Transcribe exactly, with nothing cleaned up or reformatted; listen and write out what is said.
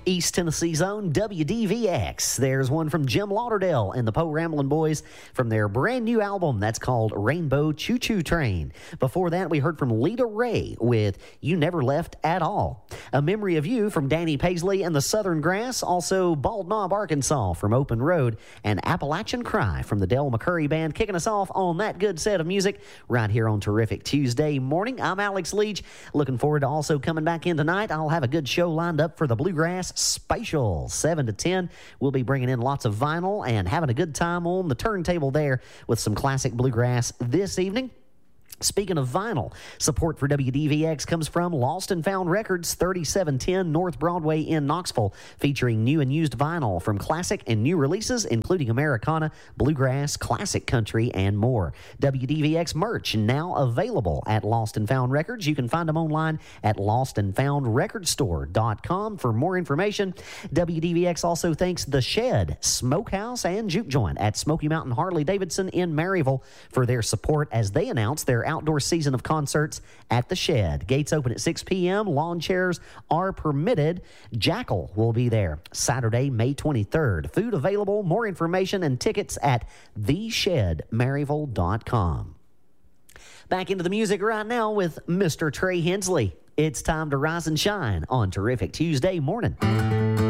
East Tennessee's own W D V X. There's one from Jim Lauderdale and the Poe Ramblin' Boys from their brand new album that's called Rainbow Choo Choo Train. Before that, we heard from Lita Ray with You Never Left at All. A Memory of You from Danny Paisley and the Southern Grass. Also Bald Knob, Arkansas from Open Road, and Appalachian Cry from the Del McCurry Band, kicking us off on that good set of music right here on Terrific Tuesday morning. I'm Alex Leach. Looking forward to also coming back in tonight. I'll have a good show lined up for the Bluegrass Spatial. seven to ten, we'll be bringing in lots of vinyl and having a good time on the turntable there with some classic bluegrass this evening. Speaking of vinyl, support for W D V X comes from Lost and Found Records, thirty-seven ten North Broadway in Knoxville, featuring new and used vinyl from classic and new releases, including Americana, bluegrass, classic country, and more. W D V X merch now available at Lost and Found Records. You can find them online at lost and found record store dot com for more information. W D V X also thanks The Shed, Smokehouse, and Juke Joint at Smoky Mountain Harley-Davidson in Maryville for their support as they announce their outdoor season of concerts at The Shed. Gates open at six p.m. Lawn chairs are permitted. Jackal will be there Saturday, May twenty-third. Food available. More information and tickets at the shed maryville dot com. Back into the music right now with Mister Trey Hensley. It's time to rise and shine on Terrific Tuesday morning.